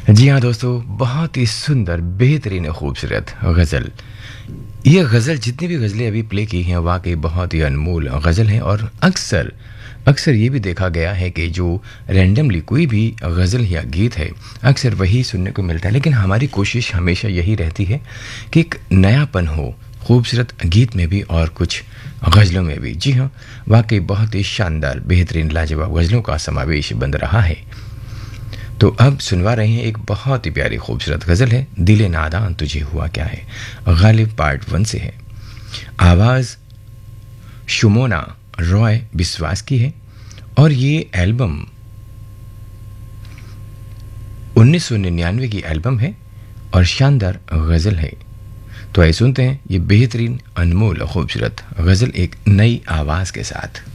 जी हाँ दोस्तों, बहुत ही सुंदर, बेहतरीन और खूबसूरत गज़ल। ये गज़ल जितनी भी गज़लें अभी प्ले की हैं वाक़ई बहुत ही अनमोल गज़ल हैं और अक्सर अक्सर ये भी देखा गया है कि जो रैंडमली कोई भी गज़ल या गीत है, अक्सर वही सुनने को मिलता है। लेकिन हमारी कोशिश हमेशा यही रहती है कि एक नयापन हो, खूबसूरत गीत में भी और कुछ गज़लों में भी। जी हाँ, वाक़ई बहुत ही शानदार, बेहतरीन, लाजवाब गज़लों का समावेश बन रहा है। तो अब सुनवा रहे हैं एक बहुत ही प्यारी खूबसूरत गज़ल है, दिले नादान तुझे हुआ क्या है। गालिब पार्ट 1 से है। आवाज़ शुमोना रॉय बिस्वास की है और ये एल्बम 1999 की एल्बम है और शानदार गज़ल है। तो आइए सुनते हैं ये बेहतरीन, अनमोल और खूबसूरत गज़ल एक नई आवाज़ के साथ।